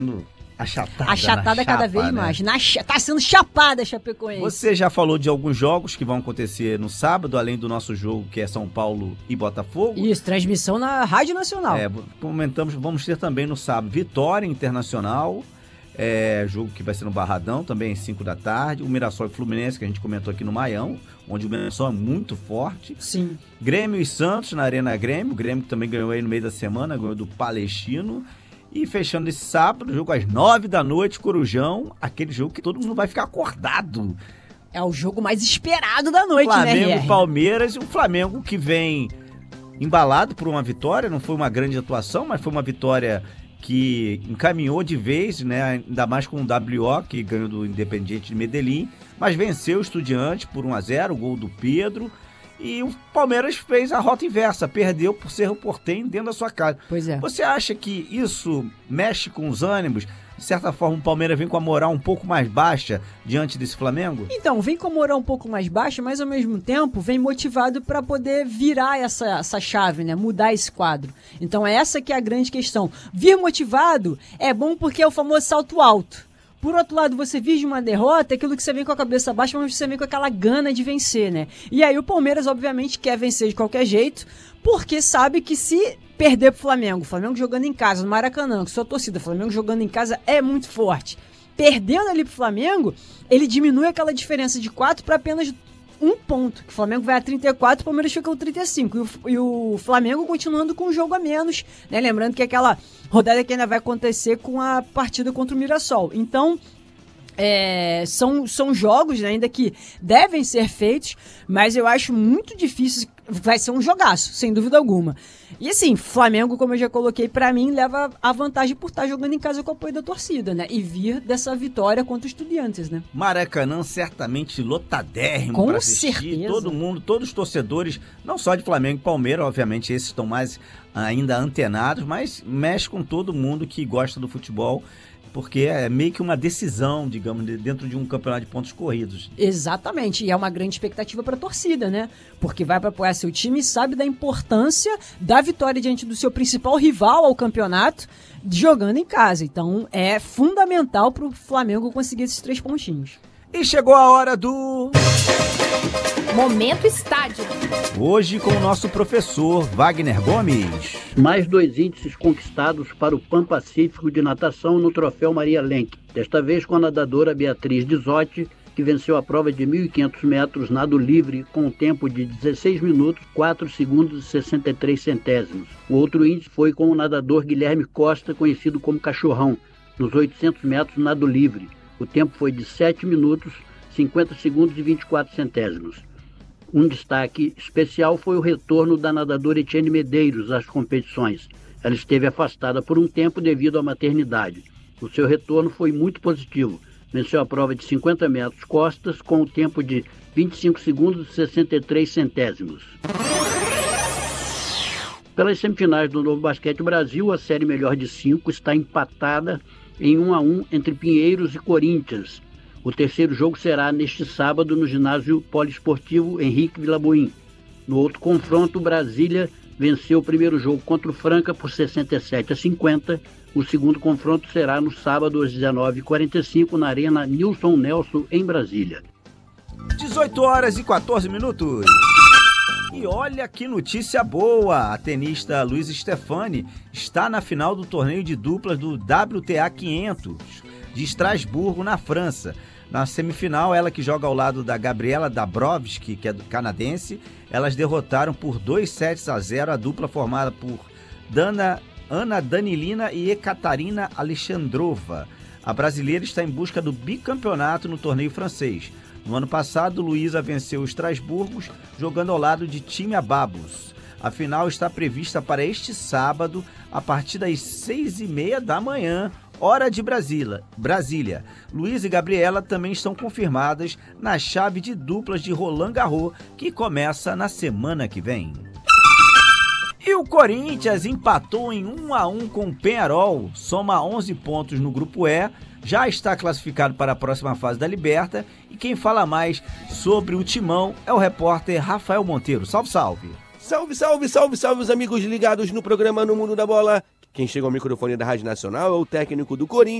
Achatada cada vez mais. Tá sendo chapada a Chapecoense. Você já falou de alguns jogos que vão acontecer no sábado, além do nosso jogo, que é São Paulo e Botafogo. Isso, transmissão na Rádio Nacional. Comentamos, vamos ter também no sábado Vitória Internacional, jogo que vai ser no Barradão, também às 5 da tarde. O Mirassol e Fluminense, que a gente comentou aqui no Maião, onde o Mirassol é muito forte. Sim. Grêmio e Santos na Arena Grêmio. O Grêmio que também ganhou aí no meio da semana, ganhou do Palestino. E fechando esse sábado, jogo às 9 da noite, Corujão, aquele jogo que todo mundo vai ficar acordado. É o jogo mais esperado da noite, Flamengo, né, e Palmeiras, e o Flamengo que vem embalado por uma vitória, não foi uma grande atuação, mas foi uma vitória que encaminhou de vez, né, ainda mais com o WO, que ganhou do Independiente de Medellín, mas venceu o Estudiantes por 1-0, o gol do Pedro. E o Palmeiras fez a rota inversa, perdeu por Cerro Porteño dentro da sua casa. Pois é. Você acha que isso mexe com os ânimos? De certa forma, o Palmeiras vem com a moral um pouco mais baixa diante desse Flamengo? Então, vem com a moral um pouco mais baixa, mas ao mesmo tempo vem motivado para poder virar essa chave, né? Mudar esse quadro. Então, essa que é a grande questão. Vir motivado é bom porque é o famoso salto alto. Por outro lado, você vive uma derrota, é aquilo que você vem com a cabeça baixa, mas você vem com aquela gana de vencer, né? E aí o Palmeiras, obviamente, quer vencer de qualquer jeito, porque sabe que se perder pro Flamengo, o Flamengo jogando em casa, no Maracanã, com sua torcida, o Flamengo jogando em casa é muito forte. Perdendo ali pro Flamengo, ele diminui aquela diferença de 4 para apenas 1 ponto. O Flamengo vai a 34, o Palmeiras fica com 35. E o Flamengo continuando com um jogo a menos, né? Lembrando que aquela rodada que ainda vai acontecer com a partida contra o Mirassol. Então, são jogos, né, ainda que devem ser feitos, mas eu acho muito difícil. Vai ser um jogaço, sem dúvida alguma. E assim, Flamengo, como eu já coloquei, pra mim, leva a vantagem por estar jogando em casa com o apoio da torcida, né? E vir dessa vitória contra os Estudiantes, né? Maracanã certamente lotadérrimo para assistir. Certeza. Todo mundo, todos os torcedores, não só de Flamengo e Palmeiras, obviamente esses estão mais ainda antenados, mas mexe com todo mundo que gosta do futebol, porque é meio que uma decisão, digamos, dentro de um campeonato de pontos corridos. Exatamente, e é uma grande expectativa para a torcida, né? Porque vai para apoiar seu time e sabe da importância da vitória diante do seu principal rival ao campeonato, jogando em casa. Então é fundamental para o Flamengo conseguir esses 3 pontinhos. E chegou a hora do... Momento Estádio. Hoje com o nosso professor Wagner Gomes. Mais 2 índices conquistados para o Pan-Pacífico de natação no Troféu Maria Lenk. Desta vez com a nadadora Beatriz Dizotti, que venceu a prova de 1.500 metros nado livre com um tempo de 16 minutos, 4 segundos e 63 centésimos. O outro índice foi com o nadador Guilherme Costa, conhecido como Cachorrão, nos 800 metros nado livre. O tempo foi de 7 minutos, 50 segundos e 24 centésimos. Um destaque especial foi o retorno da nadadora Etienne Medeiros às competições. Ela esteve afastada por um tempo devido à maternidade. O seu retorno foi muito positivo. Venceu a prova de 50 metros costas com o tempo de 25 segundos e 63 centésimos. Pelas semifinais do Novo Basquete Brasil, a série melhor de 5 está empatada em 1-1 entre Pinheiros e Corinthians. O terceiro jogo será neste sábado no ginásio poliesportivo Henrique Vilaboim. No outro confronto, Brasília venceu o primeiro jogo contra o Franca por 67-50. O segundo confronto será no sábado às 19h45 na Arena Nilson Nelson, em Brasília. 18 horas e 14 minutos. E olha que notícia boa! A tenista Luiz Stefani está na final do torneio de duplas do WTA 500 de Estrasburgo, na França. Na semifinal, ela que joga ao lado da Gabriela Dabrowski, que é canadense, elas derrotaram por 2-0 a dupla formada por Ana Danilina e Ekaterina Alexandrova. A brasileira está em busca do bicampeonato no torneio francês. No ano passado, Luísa venceu os Estrasburgos, jogando ao lado de Time Babos. A final está prevista para este sábado, a partir das 6h30 da manhã, hora de Brasília. Luísa e Gabriela também estão confirmadas na chave de duplas de Roland Garros, que começa na semana que vem. E o Corinthians empatou em 1-1 com o Peñarol, soma 11 pontos no grupo E, já está classificado para a próxima fase da Liberta, e quem fala mais sobre o timão é o repórter Rafael Monteiro. Salve, salve! Salve, salve, salve, salve os amigos ligados no programa No Mundo da Bola. Quem chega ao microfone da Rádio Nacional é o técnico do Corinthians,